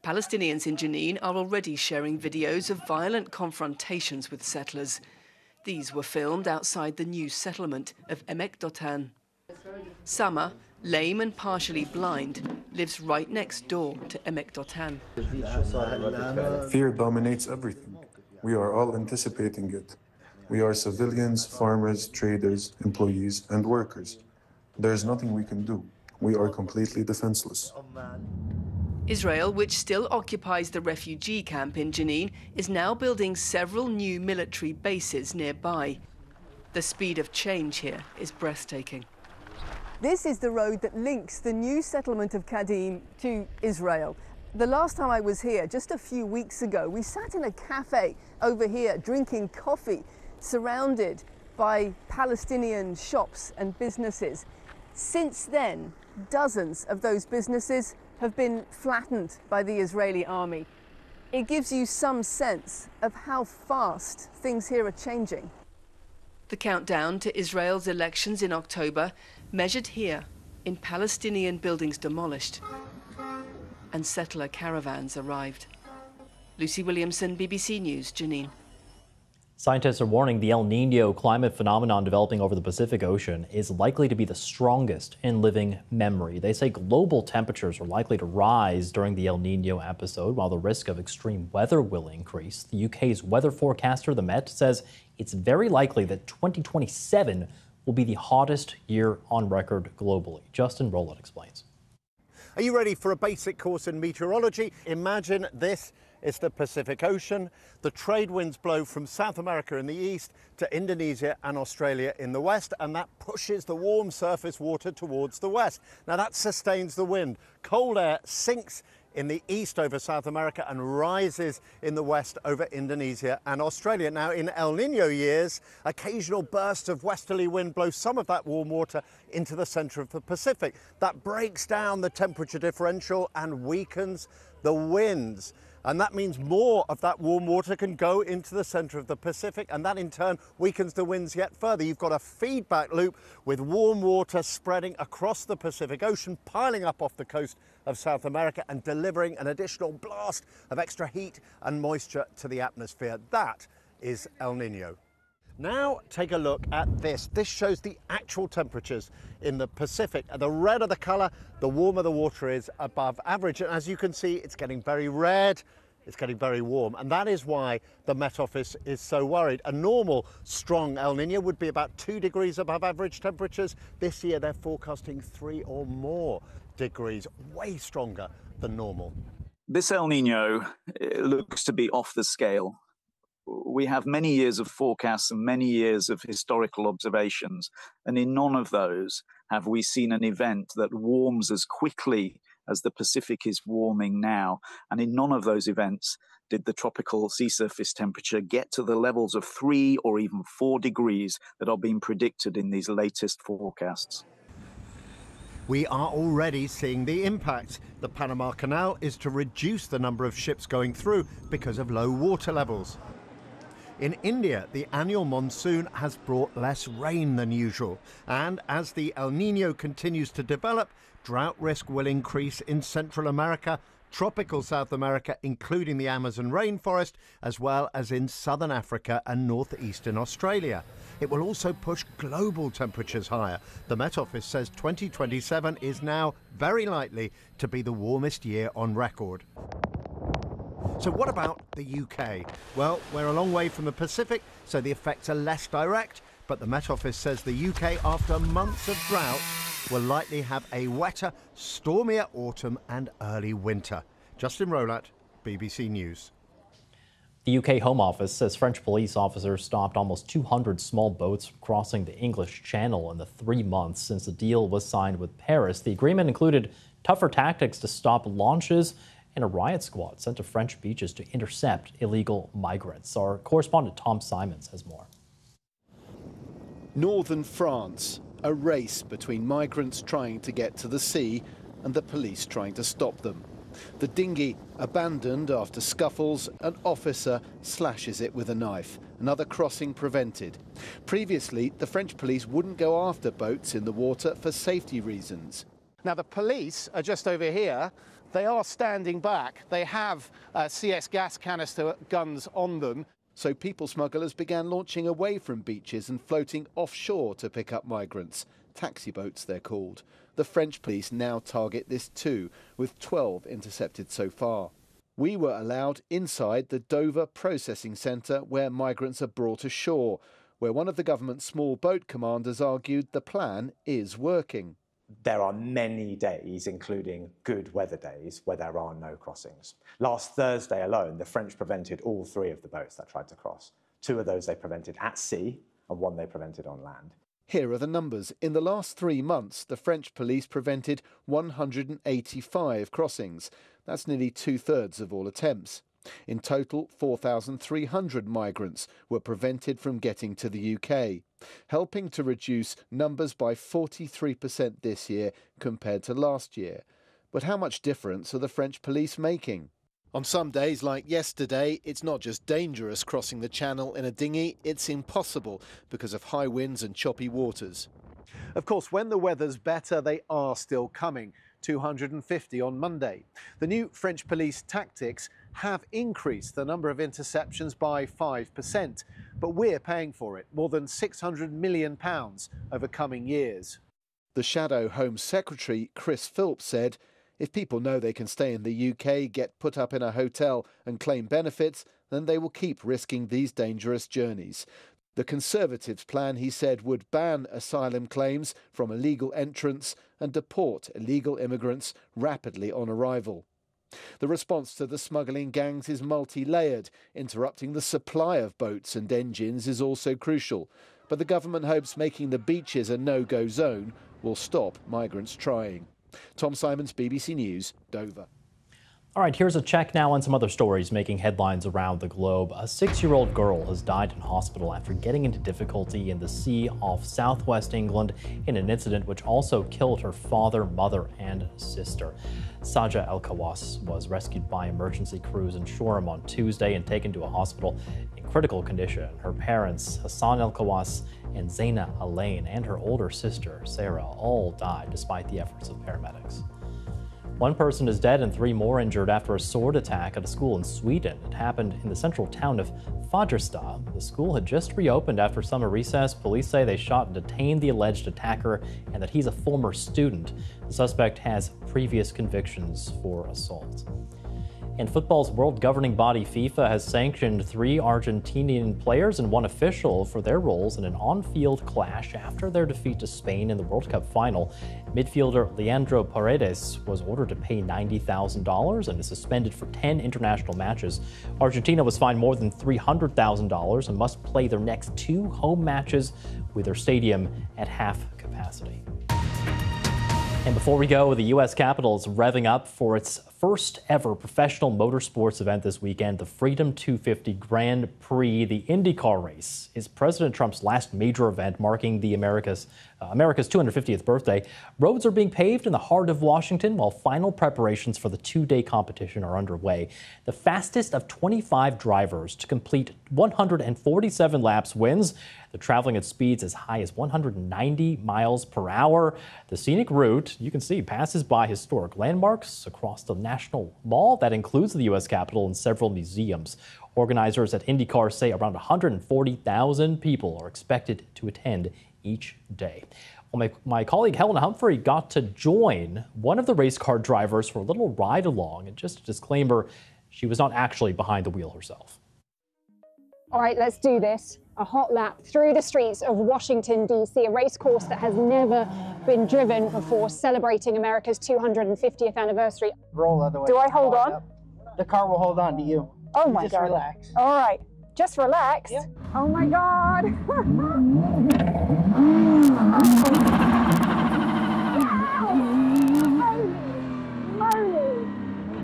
Palestinians in Jenin are already sharing videos of violent confrontations with settlers. These were filmed outside the new settlement of Emek Dotan. Sama, lame and partially blind, lives right next door to Emek Dotan. Fear dominates everything. We are all anticipating it. We are civilians, farmers, traders, employees, and workers. There is nothing we can do. We are completely defenseless. Israel, which still occupies the refugee camp in Jenin, is now building several new military bases nearby. The speed of change here is breathtaking. This is the road that links the new settlement of Kadim to Israel. The last time I was here, just a few weeks ago, we sat in a cafe over here drinking coffee, surrounded by Palestinian shops and businesses. Since then, dozens of those businesses have been flattened by the Israeli army. It gives you some sense of how fast things here are changing. The countdown to Israel's elections in October measured here in Palestinian buildings demolished, and settler caravans arrived. Lucy Williamson, BBC News, Jenin. Scientists are warning the El Nino climate phenomenon developing over the Pacific Ocean is likely to be the strongest in living memory. They say global temperatures are likely to rise during the El Nino episode, while the risk of extreme weather will increase. The UK's weather forecaster, the Met, says it's very likely that 2027 will be the hottest year on record globally. Justin Rowlett explains. Are you ready for a basic course in meteorology? Imagine this. It's the Pacific Ocean. The trade winds blow from South America in the east to Indonesia and Australia in the west, and that pushes the warm surface water towards the west. Now that sustains the wind. Cold air sinks in the east over South America and rises in the west over Indonesia and Australia. Now in El Nino years, occasional bursts of westerly wind blow some of that warm water into the center of the Pacific. That breaks down the temperature differential and weakens the winds. And that means more of that warm water can go into the center of the Pacific, and that in turn weakens the winds yet further. You've got a feedback loop with warm water spreading across the Pacific Ocean, piling up off the coast of South America and delivering an additional blast of extra heat and moisture to the atmosphere. That is El Nino. Now take a look at this. This shows the actual temperatures in the Pacific. The redder the colour, the warmer the water is above average. And as you can see, it's getting very red, it's getting very warm. And that is why the Met Office is so worried. A normal strong El Nino would be about 2 degrees above average temperatures. This year they're forecasting 3 or more degrees, way stronger than normal. This El Nino looks to be off the scale. We have many years of forecasts and many years of historical observations, and in none of those have we seen an event that warms as quickly as the Pacific is warming now. And in none of those events did the tropical sea surface temperature get to the levels of 3 or even 4 degrees that are being predicted in these latest forecasts. We are already seeing the impact. The Panama Canal is to reduce the number of ships going through because of low water levels. In India, the annual monsoon has brought less rain than usual. And as the El Nino continues to develop, drought risk will increase in Central America, tropical South America, including the Amazon rainforest, as well as in Southern Africa and northeastern Australia. It will also push global temperatures higher. The Met Office says 2027 is now very likely to be the warmest year on record. So what about the UK? Well, we're a long way from the Pacific, so the effects are less direct, but the Met Office says the UK, after months of drought, will likely have a wetter, stormier autumn and early winter. Justin Rowlett, BBC News. The UK Home Office says French police officers stopped almost 200 small boats crossing the English Channel in the 3 months since the deal was signed with Paris. The agreement included tougher tactics to stop launches and a riot squad sent to French beaches to intercept illegal migrants. Our correspondent Tom Simons has more. Northern France, a race between migrants trying to get to the sea and the police trying to stop them. The dinghy abandoned after scuffles, an officer slashes it with a knife. Another crossing prevented. Previously, the French police wouldn't go after boats in the water for safety reasons. Now the police are just over here. They are standing back. They have CS gas canister guns on them. So people smugglers began launching away from beaches and floating offshore to pick up migrants. Taxi boats, they're called. The French police now target this too, with 12 intercepted so far. We were allowed inside the Dover processing centre where migrants are brought ashore, where one of the government's small boat commanders argued the plan is working. There are many days, including good weather days, where there are no crossings. Last Thursday alone, the French prevented all 3 of the boats that tried to cross. 2 of those they prevented at sea and 1 they prevented on land. Here are the numbers. In the last 3 months, the French police prevented 185 crossings. That's nearly 2/3 of all attempts. In total, 4,300 migrants were prevented from getting to the UK, helping to reduce numbers by 43% this year compared to last year. But how much difference are the French police making? On some days, like yesterday, it's not just dangerous crossing the channel in a dinghy, it's impossible because of high winds and choppy waters. Of course, when the weather's better, they are still coming. 250 on Monday. The new French police tactics have increased the number of interceptions by 5%, but we're paying for it, more than £600 million over coming years. The Shadow Home Secretary, Chris Philp, said, if people know they can stay in the UK, get put up in a hotel and claim benefits, then they will keep risking these dangerous journeys. The Conservatives' plan, he said, would ban asylum claims from illegal entrants and deport illegal immigrants rapidly on arrival. The response to the smuggling gangs is multi-layered. Interrupting the supply of boats and engines is also crucial. But the government hopes making the beaches a no-go zone will stop migrants trying. Tom Simons, BBC News, Dover. All right, here's a check now on some other stories making headlines around the globe. A 6-year-old girl has died in hospital after getting into difficulty in the sea off southwest England in an incident which also killed her father, mother, and sister. Saja El-Kawas was rescued by emergency crews in Shoreham on Tuesday and taken to a hospital in critical condition. Her parents, Hassan El-Kawas and Zaina Alain, and her older sister, Sarah, all died despite the efforts of paramedics. 1 person is dead and 3 more injured after a sword attack at a school in Sweden. It happened in the central town of Fagersta. The school had just reopened after summer recess. Police say they shot and detained the alleged attacker and that he's a former student. The suspect has previous convictions for assault. And football's world governing body FIFA has sanctioned 3 Argentinian players and 1 official for their roles in an on-field clash after their defeat to Spain in the World Cup final. Midfielder Leandro Paredes was ordered to pay $90,000 and is suspended for 10 international matches. Argentina was fined more than $300,000 and must play their next 2 home matches with their stadium at half capacity. And before we go, the U.S. Capitol is revving up for its first ever professional motorsports event this weekend. The Freedom 250 Grand Prix, the IndyCar race, is President Trump's last major event marking the America's 250th birthday. Roads are being paved in the heart of Washington while final preparations for the 2-day competition are underway. The fastest of 25 drivers to complete 147 laps wins. They're traveling at speeds as high as 190 miles per hour. The scenic route, you can see, passes by historic landmarks across the National Mall. That includes the U.S. Capitol and several museums. Organizers at IndyCar say around 140,000 people are expected to attend each day. Well, my colleague Helena Humphrey got to join one of the race car drivers for a little ride along. And just a disclaimer, she was not actually behind the wheel herself. All right, let's do this. A hot lap through the streets of Washington, D.C., a race course that has never been driven before, celebrating America's 250th anniversary. Roll other way. Do I hold on? The car will hold on to you. Oh my God. Just relax. All right, just relax. Yep. Oh my God.